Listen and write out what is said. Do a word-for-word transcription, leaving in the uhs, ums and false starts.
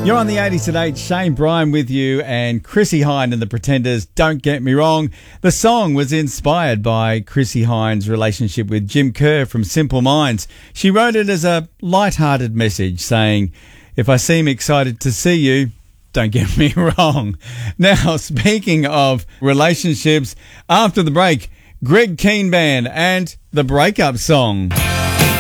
You're on the eighties at eight. Shane Bryan with you and Chrissie Hynde and the Pretenders. Don't get me wrong. The song was inspired by Chrissie Hynde's relationship with Jim Kerr from Simple Minds. She wrote it as a light-hearted message saying, if I seem excited to see you, don't get me wrong. Now, speaking of relationships, after the break, Greg Keen Band and the breakup song.